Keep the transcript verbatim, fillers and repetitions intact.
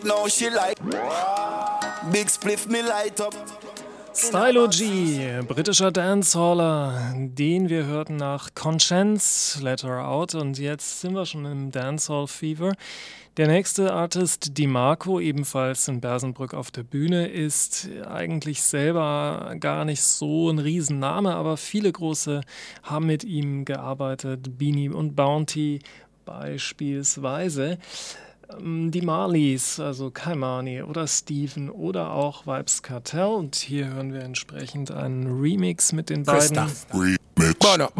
Now she like big spliff me light up. Stylo G, britischer Dancehaller, den wir hörten nach Conscience, Let Her Out, und jetzt sind wir schon im Dancehall-Fever. Der nächste Artist, DiMarco, ebenfalls in Bersenbrück auf der Bühne, ist eigentlich selber gar nicht so ein Riesenname, aber viele Große haben mit ihm gearbeitet, Beanie und Bounty beispielsweise. Die Marleys, also Kaimani oder Steven oder auch Vybz Kartel. Und hier hören wir entsprechend einen Remix mit den beiden. Remix.